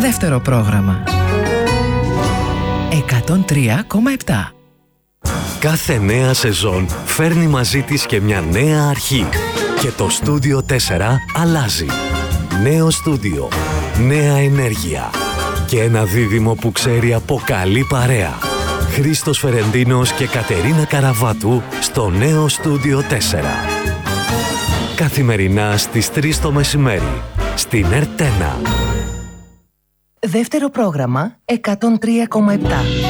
Δεύτερο πρόγραμμα 103,7. Κάθε νέα σεζόν φέρνει μαζί της και μια νέα αρχή. Και το Στούντιο 4 αλλάζει. Νέο στούντιο, νέα ενέργεια και ένα δίδυμο που ξέρει από καλή παρέα. Χρήστος Φερεντίνος και Κατερίνα Καραβάτου στο νέο Στούντιο 4. Καθημερινά στις 3 το μεσημέρι, στην ΕΡΤ1. Δεύτερο πρόγραμμα 103,7.